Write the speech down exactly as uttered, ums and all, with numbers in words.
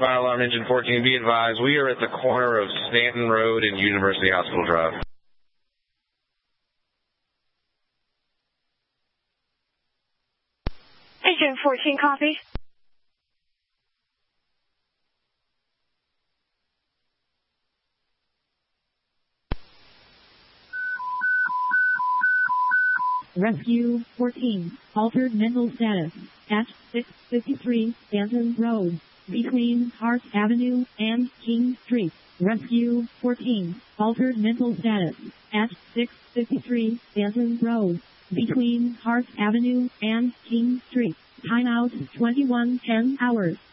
Fire Alarm Engine fourteen, be advised, we are at the corner of Stanton Road and University Hospital Drive. Engine fourteen, copy. Rescue fourteen, altered mental status, at six fifty-three Stanton Road, between Hart Avenue and King Street. Rescue fourteen, altered mental status, at six fifty-three Stanton Road, between Hart Avenue and King Street. Timeout twenty-one ten hours.